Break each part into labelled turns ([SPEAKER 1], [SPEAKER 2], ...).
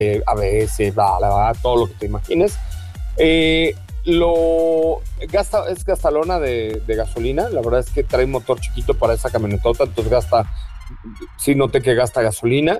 [SPEAKER 1] ABS, todo lo que te imagines. Es gastalona de gasolina. La verdad es que trae un motor chiquito para esa camionetota, entonces sí noté que gasta gasolina.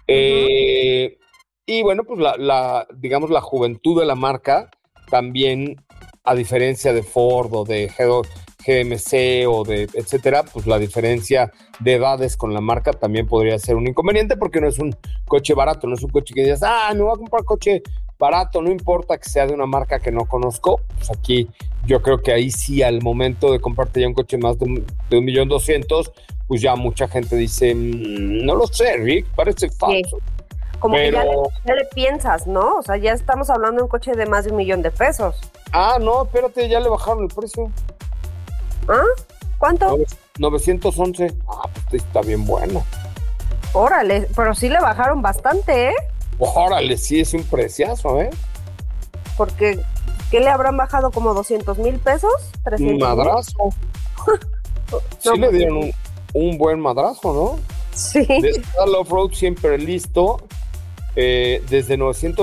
[SPEAKER 1] Y bueno, pues digamos, la juventud de la marca también, a diferencia de Ford o de GMC o de etcétera, pues la diferencia de edades con la marca también podría ser un inconveniente, porque no es un coche barato, no es un coche que digas, me voy a comprar coche barato, no importa que sea de una marca que no conozco. Pues aquí yo creo que ahí sí, al momento de comprarte ya un coche más de 1,200,000, pues ya mucha gente dice, no lo sé, Rick, parece falso.
[SPEAKER 2] Sí. Como pero... que ya le piensas, ¿no? O sea, ya estamos hablando de un coche de más de $1,000,000.
[SPEAKER 1] No, espérate, ya le bajaron el precio.
[SPEAKER 2] ¿Cuánto?
[SPEAKER 1] 911. Pues está bien bueno.
[SPEAKER 2] Órale, pero sí le bajaron bastante, ¿eh?
[SPEAKER 1] Órale, sí es un preciazo, ¿eh?
[SPEAKER 2] Porque, ¿qué le habrán bajado? ¿Como $200,000?
[SPEAKER 1] ¿300,000? Un madrazo. Sí, le dieron un buen madrazo, ¿no?
[SPEAKER 2] Sí.
[SPEAKER 1] De estar off-road siempre listo, desde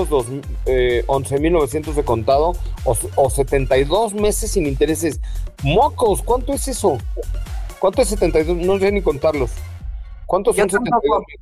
[SPEAKER 1] 11,900 de contado, o 72 meses sin intereses. ¡Mocos! ¿Cuánto es eso? ¿Cuánto es 72? No sé ni contarlos. ¿Cuántos son 72 meses?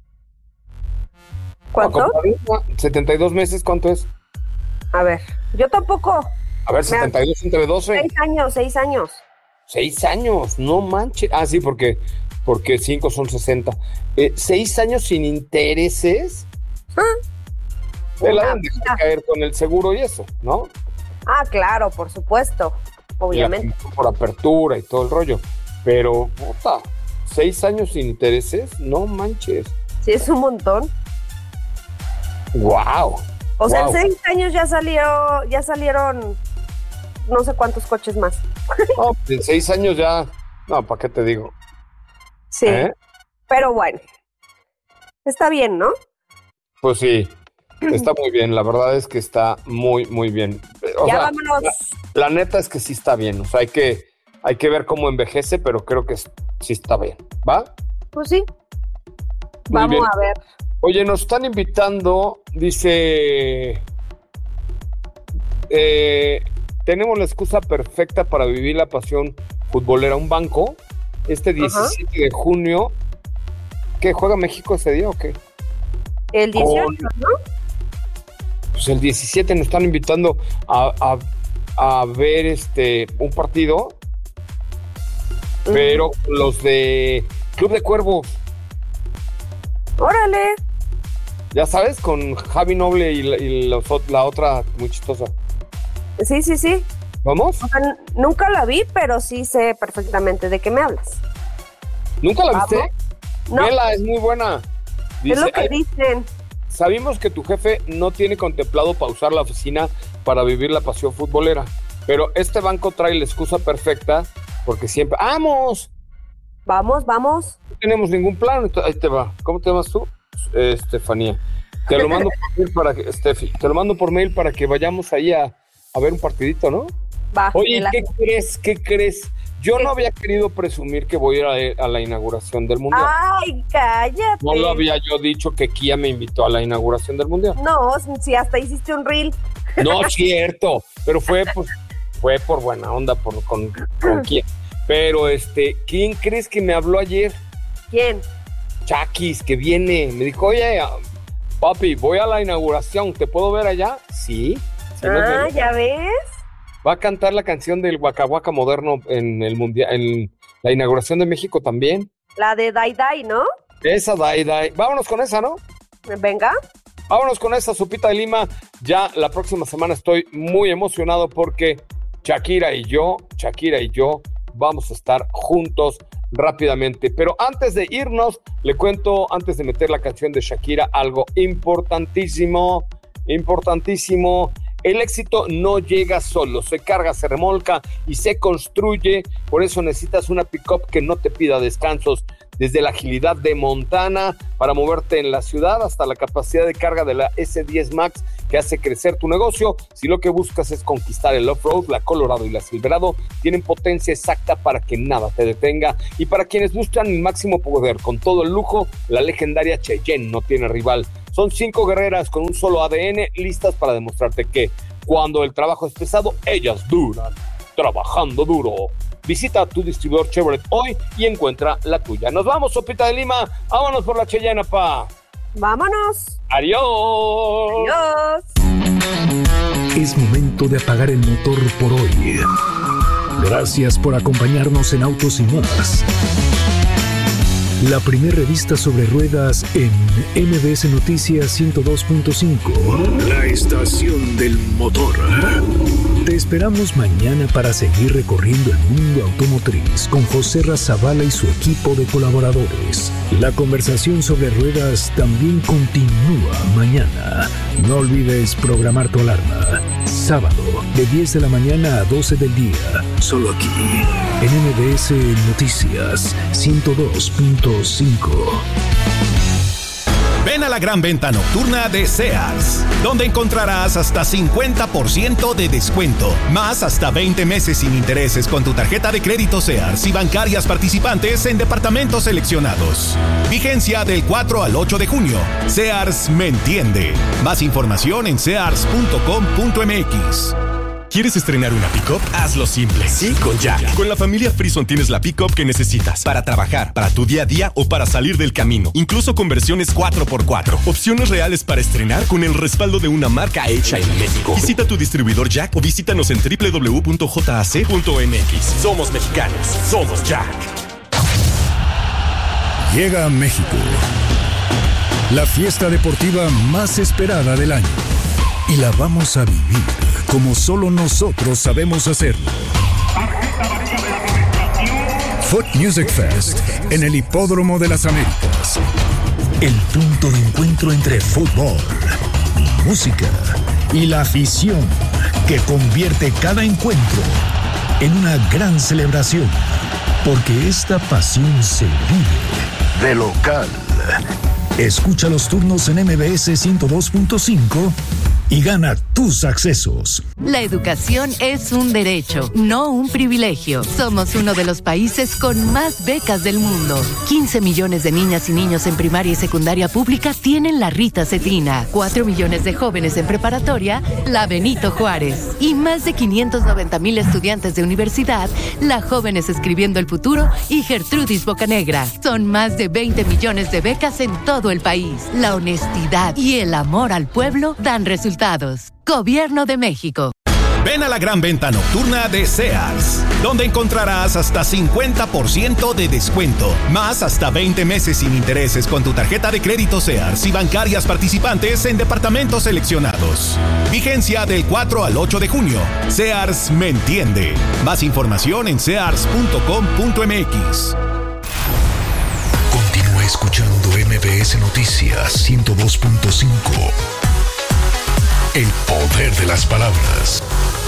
[SPEAKER 2] ¿Cuánto?
[SPEAKER 1] 72 meses, ¿cuánto es?
[SPEAKER 2] A ver, yo tampoco.
[SPEAKER 1] A ver, 72 entre 12.
[SPEAKER 2] 6 años.
[SPEAKER 1] 6 años, no manches. Sí, porque 5 son 60. 6 años sin intereses. Te la han dejado caer con el seguro y eso, ¿no?
[SPEAKER 2] Claro, por supuesto. Obviamente.
[SPEAKER 1] Por apertura y todo el rollo. Pero, 6 años sin intereses, no manches.
[SPEAKER 2] Sí, es un montón.
[SPEAKER 1] ¡Wow!
[SPEAKER 2] O sea, en 6 años ya salieron no sé cuántos coches más.
[SPEAKER 1] No, en 6 años ya, no, ¿para qué te digo?
[SPEAKER 2] Sí, pero bueno, está bien, ¿no?
[SPEAKER 1] Pues sí, está muy bien, la verdad es que está muy, muy bien.
[SPEAKER 2] Vámonos.
[SPEAKER 1] La neta es que sí está bien, o sea, hay que ver cómo envejece, pero creo que sí está bien, ¿va?
[SPEAKER 2] Pues sí.
[SPEAKER 1] Muy
[SPEAKER 2] Vamos
[SPEAKER 1] bien.
[SPEAKER 2] a ver.
[SPEAKER 1] Oye, nos están invitando, dice, tenemos la excusa perfecta para vivir la pasión futbolera, un banco, este 17 de junio, ¿qué juega México ese día o qué?
[SPEAKER 2] El 18, ¿no?
[SPEAKER 1] Pues el 17 nos están invitando a ver un partido, pero los de Club de Cuervos.
[SPEAKER 2] ¡Órale!
[SPEAKER 1] Ya sabes, con Javi Noble y la otra muy chistosa.
[SPEAKER 2] Sí.
[SPEAKER 1] ¿Vamos?
[SPEAKER 2] O sea, nunca la vi, pero sí sé perfectamente de qué me hablas.
[SPEAKER 1] ¿Nunca la viste?
[SPEAKER 2] No.
[SPEAKER 1] Vela, es muy buena.
[SPEAKER 2] Dice, es lo que dicen.
[SPEAKER 1] Sabemos que tu jefe no tiene contemplado pausar la oficina para vivir la pasión futbolera, pero este banco trae la excusa perfecta porque siempre... ¡Vamos!
[SPEAKER 2] Vamos.
[SPEAKER 1] No tenemos ningún plan. Ahí te va. ¿Cómo te llamas tú? Estefanía. Te lo mando por mail para mail para que vayamos ahí a ver un partidito, ¿no?
[SPEAKER 2] Va.
[SPEAKER 1] Oye, ¿qué crees? Yo no había querido presumir que voy a ir a la inauguración del Mundial.
[SPEAKER 2] ¡Ay, cállate!
[SPEAKER 1] No lo había yo dicho que Kia me invitó a la inauguración del Mundial.
[SPEAKER 2] No, si hasta hiciste un reel.
[SPEAKER 1] No, cierto, pero fue por buena onda con Kia. Pero ¿quién crees que me habló ayer?
[SPEAKER 2] ¿Quién?
[SPEAKER 1] Chakis, que viene. Me dijo, oye, papi, voy a la inauguración, ¿te puedo ver allá? Sí.
[SPEAKER 2] ¿Ya ves?
[SPEAKER 1] Va a cantar la canción del Waka Waka moderno en el Mundial, en la inauguración de México también.
[SPEAKER 2] La de Dai Dai, ¿no?
[SPEAKER 1] Esa Dai Dai. Vámonos con esa, ¿no?
[SPEAKER 2] Venga.
[SPEAKER 1] Vámonos con esa, Sopita de Lima. Ya la próxima semana estoy muy emocionado porque Shakira y yo vamos a estar juntos rápidamente. Pero antes de irnos, le cuento, antes de meter la canción de Shakira, algo importantísimo. El éxito no llega solo, se carga, se remolca y se construye. Por eso necesitas una pick-up que no te pida descansos. Desde la agilidad de Montana para moverte en la ciudad hasta la capacidad de carga de la S10 Max que hace crecer tu negocio. Si lo que buscas es conquistar el off-road, la Colorado y la Silverado tienen potencia exacta para que nada te detenga. Y para quienes buscan el máximo poder con todo el lujo, la legendaria Cheyenne no tiene rival. Son 5 guerreras con un solo ADN, listas para demostrarte que cuando el trabajo es pesado, ellas duran, trabajando duro. Visita tu distribuidor Chevrolet hoy y encuentra la tuya. Nos vamos, Sopita de Lima. Vámonos por la Cheyenne, pa.
[SPEAKER 2] Vámonos.
[SPEAKER 1] Adiós.
[SPEAKER 2] Adiós.
[SPEAKER 3] Es momento de apagar el motor por hoy. Gracias por acompañarnos en Autos y Más. La primera revista sobre ruedas en MBS Noticias 102.5. La estación del motor. Te esperamos mañana para seguir recorriendo el mundo automotriz con José Razabala y su equipo de colaboradores. La conversación sobre ruedas también continúa mañana. No olvides programar tu alarma. Sábado, de 10 de la mañana a 12 del día. Solo aquí, en MBS Noticias 102.5.
[SPEAKER 4] Ven a la gran venta nocturna de Sears, donde encontrarás hasta 50% de descuento, más hasta 20 meses sin intereses con tu tarjeta de crédito Sears y bancarias participantes en departamentos seleccionados. Vigencia del 4 al 8 de junio. Sears me entiende. Más información en sears.com.mx.
[SPEAKER 5] ¿Quieres estrenar una pick-up? Hazlo simple. Sí, con Jack. Con la familia Frison tienes la pick-up que necesitas para trabajar, para tu día a día o para salir del camino. Incluso con versiones 4x4. Opciones reales para estrenar con el respaldo de una marca hecha en México. Visita tu distribuidor Jack o visítanos en www.jac.mx. Somos mexicanos. Somos Jack.
[SPEAKER 3] Llega a México la fiesta deportiva más esperada del año. Y la vamos a vivir como solo nosotros sabemos hacerlo. Foot Music Fest en el Hipódromo de las Américas. El punto de encuentro entre fútbol, música y la afición que convierte cada encuentro en una gran celebración. Porque esta pasión se vive de local. Escucha los turnos en MBS 102.5 y gana tus accesos.
[SPEAKER 6] La educación es un derecho, no un privilegio. Somos uno de los países con más becas del mundo. 15 millones de niñas y niños en primaria y secundaria pública tienen la Rita Cetina. 4 millones de jóvenes en preparatoria, la Benito Juárez. Y más de 590,000 estudiantes de universidad, la Jóvenes Escribiendo el Futuro y Gertrudis Bocanegra. Son más de 20 millones de becas en todo el país. La honestidad y el amor al pueblo dan resultados. Gobierno de México.
[SPEAKER 4] Ven a la gran venta nocturna de Sears, donde encontrarás hasta 50% de descuento, más hasta 20 meses sin intereses con tu tarjeta de crédito Sears y bancarias participantes en departamentos seleccionados. Vigencia del 4 al 8 de junio. Sears me entiende. Más información en sears.com.mx.
[SPEAKER 3] Continúa escuchando MBS Noticias 102.5. El poder de las palabras.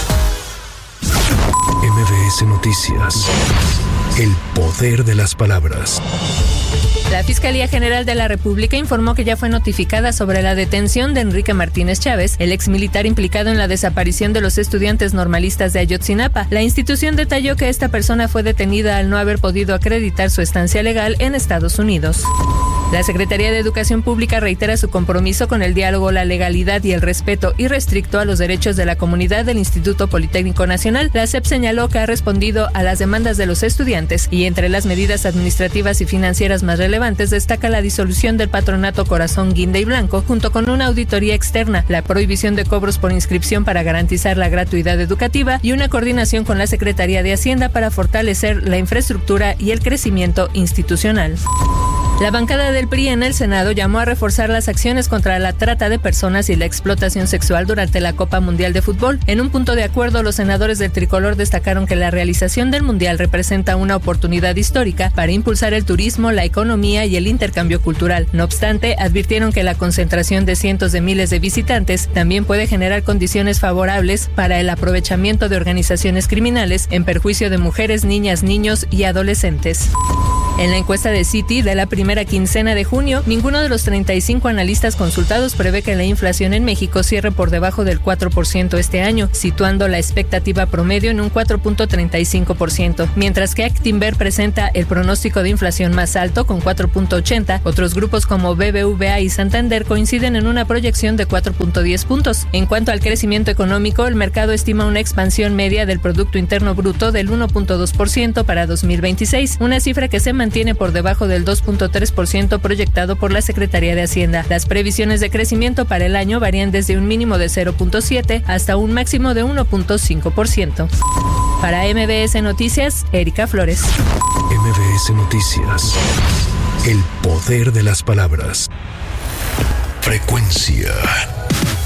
[SPEAKER 3] MBS Noticias. El poder de las palabras.
[SPEAKER 7] La Fiscalía General de la República informó que ya fue notificada sobre la detención de Enrique Martínez Chávez, el exmilitar implicado en la desaparición de los estudiantes normalistas de Ayotzinapa. La institución detalló que esta persona fue detenida al no haber podido acreditar su estancia legal en Estados Unidos. La Secretaría de Educación Pública reitera su compromiso con el diálogo, la legalidad y el respeto irrestricto a los derechos de la comunidad del Instituto Politécnico Nacional. La SEP señaló que ha respondido a las demandas de los estudiantes y entre las medidas administrativas y financieras más relevantes destaca la disolución del patronato Corazón Guinda y Blanco junto con una auditoría externa, la prohibición de cobros por inscripción para garantizar la gratuidad educativa y una coordinación con la Secretaría de Hacienda para fortalecer la infraestructura y el crecimiento institucional. La bancada del PRI en el Senado llamó a reforzar las acciones contra la trata de personas y la explotación sexual durante la Copa Mundial de Fútbol. En un punto de acuerdo, los senadores del tricolor destacaron que la realización del Mundial representa una oportunidad histórica para impulsar el turismo, la economía y el intercambio cultural. No obstante, advirtieron que la concentración de cientos de miles de visitantes también puede generar condiciones favorables para el aprovechamiento de organizaciones criminales en perjuicio de mujeres, niñas, niños y adolescentes. En la encuesta de Citi de la primera primera quincena de junio, ninguno de los 35 analistas consultados prevé que la inflación en México cierre por debajo del 4% este año, situando la expectativa promedio en un 4.35%, mientras que Actinver presenta el pronóstico de inflación más alto con 4.80. Otros grupos como BBVA y Santander coinciden en una proyección de 4.10 puntos. En cuanto al crecimiento económico, el mercado estima una expansión media del Producto Interno Bruto del 1.2% para 2026, una cifra que se mantiene por debajo del 2.3% proyectado por la Secretaría de Hacienda. Las previsiones de crecimiento para el año varían desde un mínimo de 0.7 hasta un máximo de 1.5%. Para MBS Noticias, Erika Flores.
[SPEAKER 3] MBS Noticias. El poder de las palabras. Frecuencia